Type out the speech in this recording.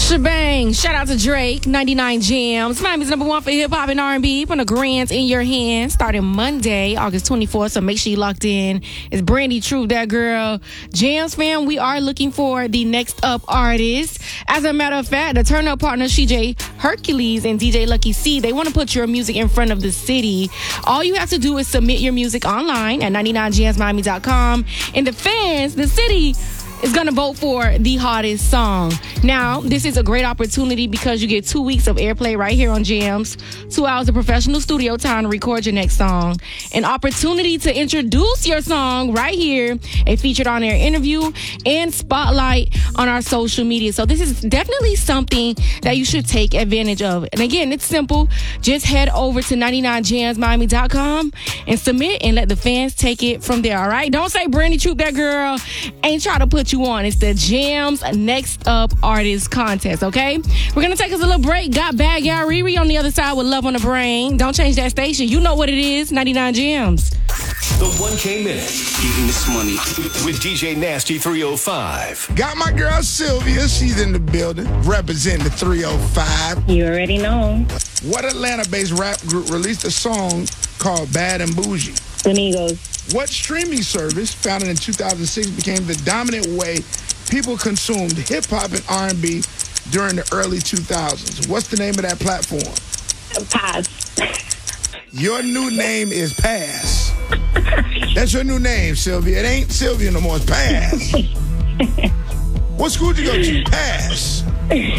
Shebang. Shout out to Drake, 99 Jams. Miami's #1 for hip-hop and R&B. From the Grands in your hands. Starting Monday, August 24th, so make sure you locked in. It's Brandy Truth, that girl. Jams fam, we are looking for the next up artist. As a matter of fact, the turn-up partners, CJ Hercules and DJ Lucky C, they want to put your music in front of the city. All you have to do is submit your music online at 99jamsmiami.com. And the fans, the city, is going to vote for the hottest song. Now, this is a great opportunity because you get 2 weeks of airplay right here on Jams, 2 hours of professional studio time to record your next song, an opportunity to introduce your song right here, a featured on-air interview, and spotlight on our social media. So this is definitely something that you should take advantage of. And again, it's simple. Just head over to 99jamsmiami.com and submit and let the fans take it from there, all right? Don't say Brandy Truth, that girl, ain't try to put you on. It's the Jams Next Up Artist Contest, okay? We're going to take us a little break. Got Bad Gal Riri on the other side with Love on the Brain. Don't change that station. You know what it is, 99 Jams. The 1K Minute. Getting this money with DJ Nasty 305. Got my girl Sylvia. She's in the building, representing the 305. You already know. What Atlanta-based rap group released a song called Bad and Bougie? Amigos. What streaming service, founded in 2006, became the dominant way people consumed hip-hop and R&B during the early 2000s? What's the name of that platform? Pass. Your new name is Pass. That's your new name, Sylvia. It ain't Sylvia no more. It's Pass. What school did you go to? Pass.